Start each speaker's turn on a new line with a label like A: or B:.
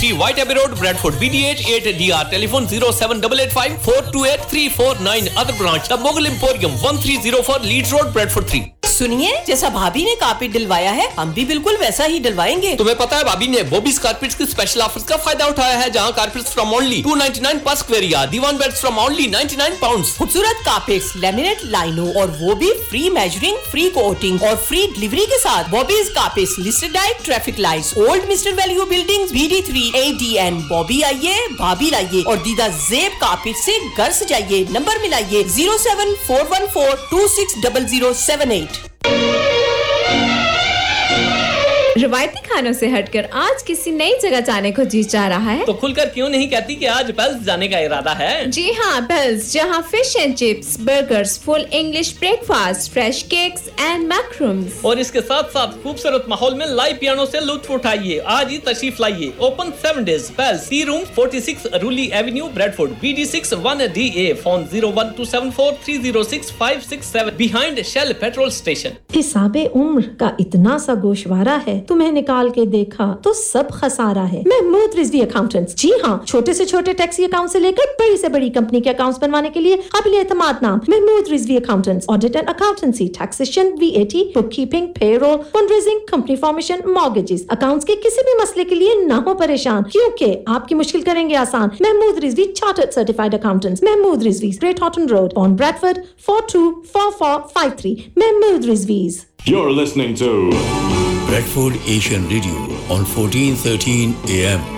A: 60 White Abbey Road, Bradford, BD8 8DR. Telephone 07885 428 349. Other branch, The Mughal Emporium, 1304 Leeds Road, Bradford 3.
B: सुनिए, जैसा भाभी ने carpet डलवाया है, हम भी बिल्कुल वैसा ही डलवाएंगे।
A: तुम्हें पता है भाभी ने बॉबीज कारपेट्स की स्पेशल ऑफर्स का फायदा उठाया है, जहां कारपेट्स फ्रॉम ओनली 299 पर square yard, Diwan beds from only 99 pounds.
B: खूबसूरत कारपेट्स, लैमिनेट लाइनों और वो भी फ्री मेजरिंग, फ्री कोटिंग और फ्री डिलीवरी के साथ। Bobby's carpets listed diet traffic lights, old mister value buildings, BD3 ADN। Bobby आइए, भाभी लाइए और दीदा जेब कारपेट से घर सजाइए। नंबर मिलाइए 07414260078।
C: रवायती खानों से हटकर आज किसी नई जगह जाने को जी चाह रहा है
A: तो खुलकर क्यों नहीं कहती कि आज पेल्स जाने का इरादा है?
C: जी हाँ, पेल्स, जहाँ fish and chips, burgers, full English breakfast, fresh cakes and मैक्रोम्स
A: और इसके साथ साथ खूबसूरत माहौल में लाइव पियानो से लुत्फ उठाइए। आज ही तशरीफ लाइए। Open 7 days। Pails, T room 46 रूली Avenue, Bradford, BD6 1DA। Phone 01274306567 behind shell petrol station.
D: हिसाबे उम्र का इतना सा गोशवारा है, तुम्हें निकाल के देखा तो सब खसारा है। महमूद रिजवी अकाउंटेंट्स, जी हाँ, छोटे से छोटे टैक्सी अकाउंट से लेकर बड़ी से बड़ी कंपनी के अकाउंट्स बनवाने के लिए काबिल एतमाद नाम Mahmood Rizvi accountants. Audit and accountancy, taxation, VAT, bookkeeping, payroll, fundraising, company formation, mortgages, accounts के किसी भी मसले के लिए ना हो परेशान, क्योंकि आपकी मुश्किल करेंगे आसान। Mahmood Rizvi chartered certified accountants, Mahmood Rizvi, great Horton road, on Bradford 424453। Mahmood रिजवीज।
E: You're listening to
F: Bradford Asian Radio on 1413 AM.